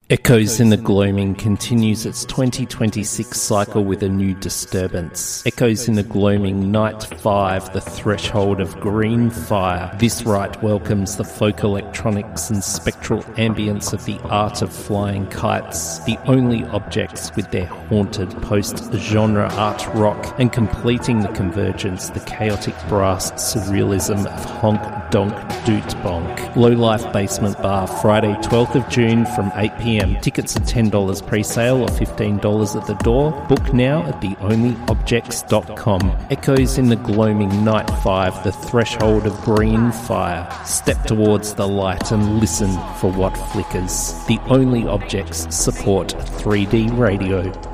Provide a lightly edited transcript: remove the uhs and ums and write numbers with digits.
Echoes in the Gloaming continues its 2026 cycle with a new disturbance. Echoes in the Gloaming Night 5, The Threshold of Green Fire. This rite welcomes the folk electronics and spectral ambience of the art of flying kites, the only objects with their haunted post-genre art rock, and completing the convergence, the chaotic brass surrealism of Honk Donk Doot Bonk. Low Life Basement Bar, Friday 12th of June from 8pm. Tickets are $10 pre-sale or $15 at the door. Book now at theonlyobjects.com. Echoes in the Gloaming Night 5, The Threshold of Green Fire. Step towards the light and listen for what flickers. The Only Objects support 3D radio.